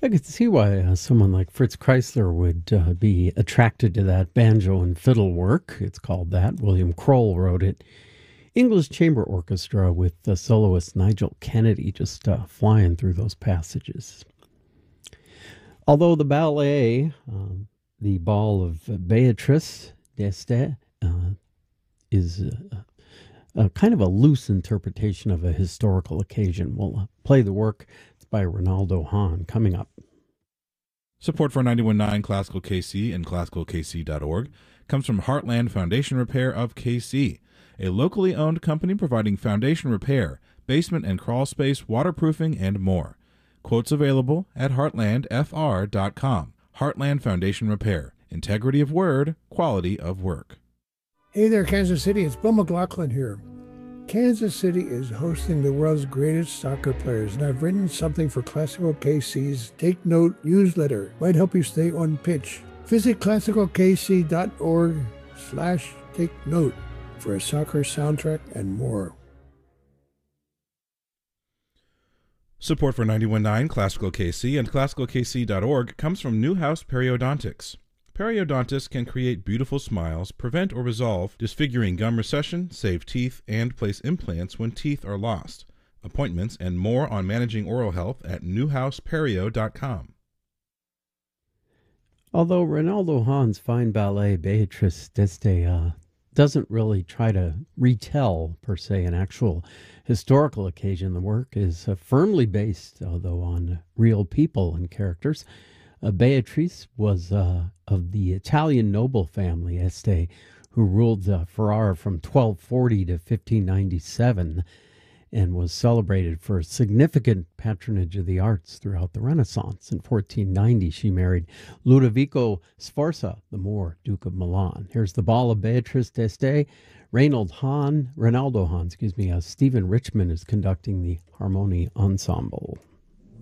I could see why someone like Fritz Kreisler would be attracted to that banjo and fiddle work. It's called that. William Kroll wrote it. English Chamber Orchestra with the soloist Nigel Kennedy just flying through those passages. Although the ballet, the Ball of Beatrice d'Este, is a kind of a loose interpretation of a historical occasion. We'll play the work. It's by Ronaldo Hahn coming up. Support for 91.9 Classical KC and classicalkc.org comes from Heartland Foundation Repair of KC, a locally owned company providing foundation repair, basement and crawl space, waterproofing, and more. Quotes available at heartlandfr.com. Heartland Foundation Repair. Integrity of word, quality of work. Hey there, Kansas City. It's Bill McLaughlin here. Kansas City is hosting the world's greatest soccer players, and I've written something for Classical KC's Take Note newsletter. Might help you stay on pitch. Visit classicalkc.org/take note for a soccer soundtrack and more. Support for 91.9 Classical KC and classicalkc.org comes from Newhouse Periodontics. Periodontists can create beautiful smiles, prevent or resolve disfiguring gum recession, save teeth, and place implants when teeth are lost. Appointments and more on managing oral health at newhouseperio.com. Although Ronaldo Hahn's fine ballet Beatrice d'Este doesn't really try to retell, per se, an actual historical occasion, the work is firmly based, although on real people and characters. Beatrice was of the Italian noble family Este, who ruled Ferrara from 1240 to 1597 and was celebrated for significant patronage of the arts throughout the Renaissance. In 1490, she married Ludovico Sforza, the Moor, Duke of Milan. Here's the Ball of Beatrice d'Este. Ronaldo Hahn, Stephen Richmond is conducting the Harmonie Ensemble.